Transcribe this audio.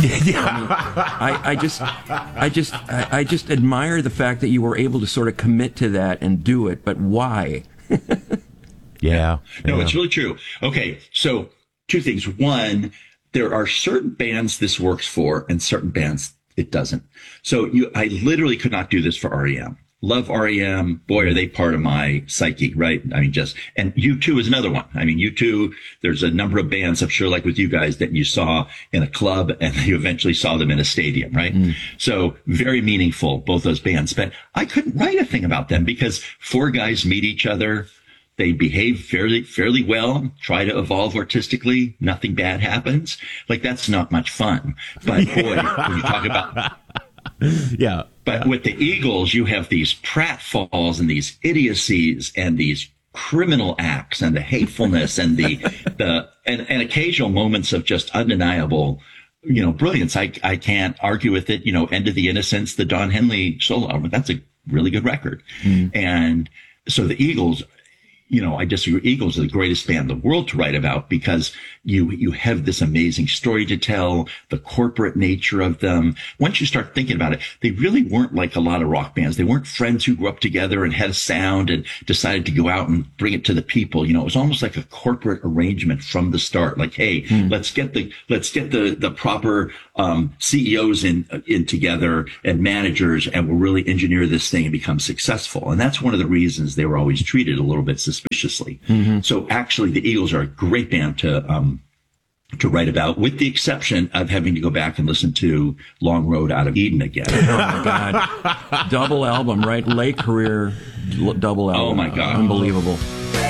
I just admire the fact that you were able to sort of commit to that and do it. But why? Yeah. No, it's really true. Okay, so two things. One, there are certain bands this works for and certain bands it doesn't. So I literally could not do this for REM. Love REM. Boy, are they part of my psyche, right? I mean, and U2 is another one. I mean, U2, there's a number of bands, I'm sure, like with you guys, that you saw in a club and you eventually saw them in a stadium, right? So very meaningful, both those bands. But I couldn't write a thing about them because four guys meet each other. They behave fairly well, try to evolve artistically. Nothing bad happens. Like, that's not much fun. But boy, when you talk about, yeah. But with the Eagles, you have these pratfalls and these idiocies and these criminal acts and the hatefulness and and occasional moments of just undeniable, brilliance. I can't argue with it. End of the Innocence, the Don Henley solo album. That's a really good record. And so the Eagles, I disagree. Eagles are the greatest band in the world to write about because you have this amazing story to tell, the corporate nature of them. Once you start thinking about it, they really weren't like a lot of rock bands. They weren't friends who grew up together and had a sound and decided to go out and bring it to the people. It was almost like a corporate arrangement from the start. Like, hey, let's get the proper CEOs in together and managers, and we'll really engineer this thing and become successful. And that's one of the reasons they were always treated a little bit suspiciously. So actually, the Eagles are a great band to write about, with the exception of having to go back and listen to Long Road Out of Eden again. Oh my God. Double album, right? Late career double album. Oh my God. Unbelievable.